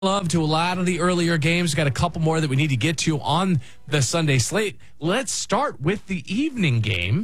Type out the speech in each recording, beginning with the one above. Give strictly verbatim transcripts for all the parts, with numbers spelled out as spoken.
Love to a lot of the earlier games. Got a couple more that we need to get to on the Sunday slate. Let's start with the evening game.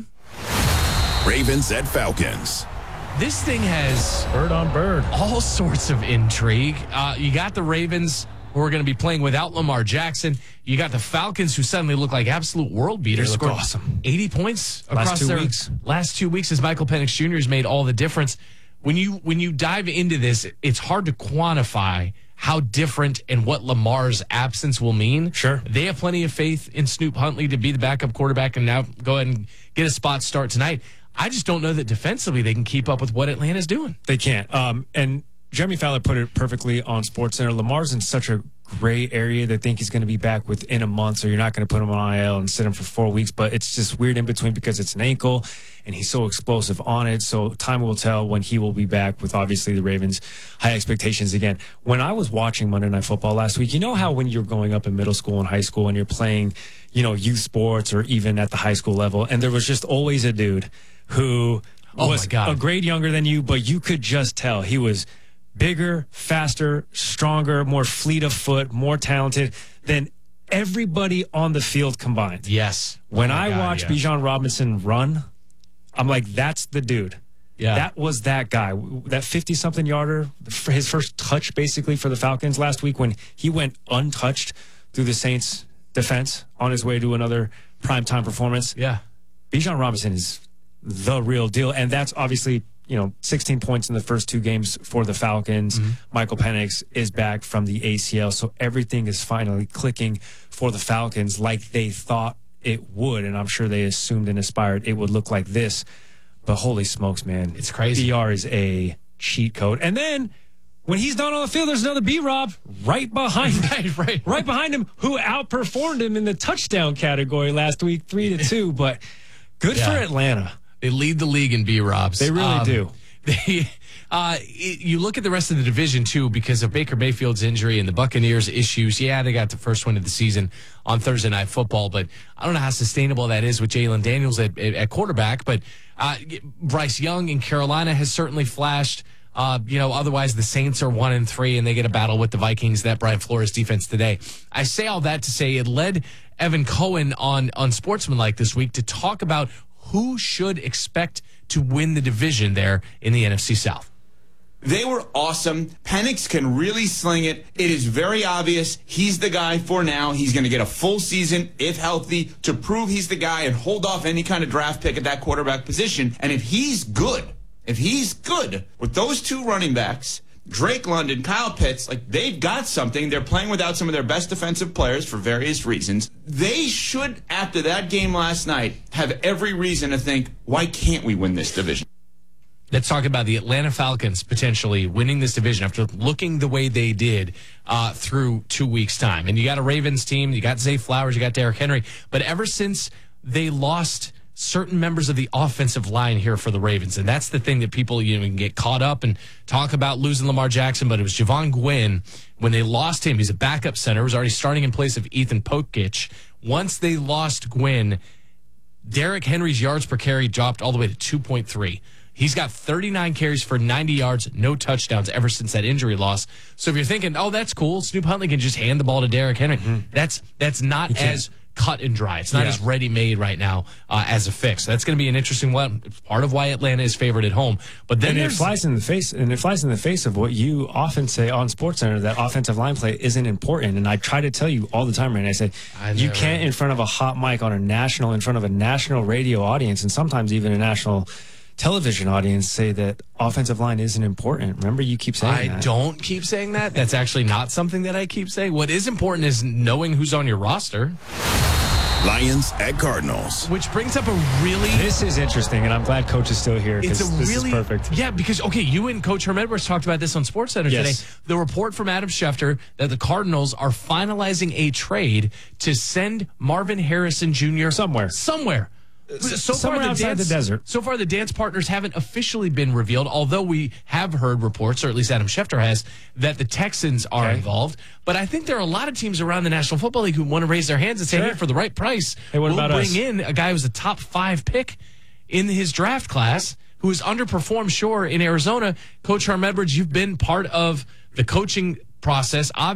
Ravens at Falcons. This thing has bird on bird, all sorts of intrigue. Uh, you got the Ravens who are going to be playing without Lamar Jackson. You got the Falcons who suddenly look like absolute world beaters. They look awesome. eighty points Last across two their weeks. last two weeks as Michael Penix Junior has made all the difference. When you when you dive into this, it's hard to quantify how different and what Lamar's absence will mean. Sure. They have plenty of faith in Snoop Huntley to be the backup quarterback and now go ahead and get a spot start tonight. I just don't know that defensively they can keep up with what Atlanta's doing. They can't. Um, and Jeremy Fowler put it perfectly on SportsCenter. Lamar's in such a gray area. They think he's going to be back within a month, so you're not going to put him on I L and sit him for four weeks. But it's just weird in between because it's an ankle, and he's so explosive on it. So time will tell when he will be back with, obviously, the Ravens' high expectations again. When I was watching Monday Night Football last week, you know how when you're growing up in middle school and high school and you're playing, you know, youth sports or even at the high school level, and there was just always a dude who oh was a grade younger than you, but you could just tell he was bigger, faster, stronger, more fleet of foot, more talented than everybody on the field combined. Yes. When oh I God, watch yeah. Bijan Robinson run, I'm like, that's the dude. Yeah. That was that guy. That fifty-something yarder, his first touch basically for the Falcons last week when he went untouched through the Saints defense on his way to another primetime performance. Yeah. Bijan Robinson is the real deal. And that's obviously, you know, sixteen points in the first two games for the Falcons. Mm-hmm. Michael Penix is back from the A C L. So everything is finally clicking for the Falcons like they thought it would. And I'm sure they assumed and aspired it would look like this. But holy smokes, man. It's crazy. B R is a cheat code. And then when he's not on the field, there's another B-Rob right behind him. Right, right. Right behind him who outperformed him in the touchdown category last week, three to two. But good Yeah. for Atlanta. They lead the league in B-Robs. They really um, do. They, uh, it, you look at the rest of the division, too, because of Baker Mayfield's injury and the Buccaneers' issues. Yeah, they got the first win of the season on Thursday Night Football, but I don't know how sustainable that is with Jalen Daniels at, at, at quarterback. But uh, Bryce Young in Carolina has certainly flashed. Uh, you know, otherwise the Saints are one and three, and they get a battle with the Vikings, that Brian Flores defense today. I say all that to say it led Evan Cohen on, on Sportsmanlike this week to talk about who should expect to win the division there in the N F C South. They were awesome. Penix can really sling it. It is very obvious he's the guy for now. He's going to get a full season, if healthy, to prove he's the guy and hold off any kind of draft pick at that quarterback position. And if he's good, if he's good with those two running backs, Drake London, Kyle Pitts, like they've got something. They're playing without some of their best defensive players for various reasons. They should, after that game last night, have every reason to think, why can't we win this division? Let's talk about the Atlanta Falcons potentially winning this division after looking the way they did uh, through two weeks' time. And you got a Ravens team, you got Zay Flowers, you got Derrick Henry. But ever since they lost certain members of the offensive line here for the Ravens, and that's the thing that people, you know, can get caught up and talk about losing Lamar Jackson, but it was Javon Gwynn. When they lost him, he's a backup center, was already starting in place of Ethan Pokich. Once they lost Gwynn, Derrick Henry's yards per carry dropped all the way to two point three. He's got thirty-nine carries for ninety yards, no touchdowns ever since that injury loss. So if you're thinking, oh, that's cool, Snoop Huntley can just hand the ball to Derrick Henry, mm-hmm. that's that's not as cut and dry. It's not yeah. as ready-made right now uh, as a fix. That's going to be an interesting one. It's part of why Atlanta is favored at home. But then and it flies in the face, and it flies in the face of what you often say on SportsCenter, that offensive line play isn't important. And I try to tell you all the time, and I say I you can't in front of a hot mic on a national, in front of a national radio audience, and sometimes even a national television audience, say that offensive line isn't important. Remember, you keep saying I that. I don't keep saying that. That's actually not something that I keep saying. What is important is knowing who's on your roster. Lions at Cardinals. Which brings up a really... This is interesting, and I'm glad Coach is still here. It's a this really... is perfect. Yeah, because, okay, you and Coach Herm Edwards talked about this on SportsCenter yes. today. The report from Adam Schefter that the Cardinals are finalizing a trade to send Marvin Harrison Junior Somewhere. Somewhere. So Somewhere far, the outside dance, the desert. So far, the dance partners haven't officially been revealed, although we have heard reports, or at least Adam Schefter has, that the Texans are okay. involved. But I think there are a lot of teams around the National Football League who want to raise their hands and say, sure. hey, for the right price, hey, what we'll about bring us? in a guy who's a top five pick in his draft class who has underperformed, sure, in Arizona. Coach Herm Edwards, you've been part of the coaching process.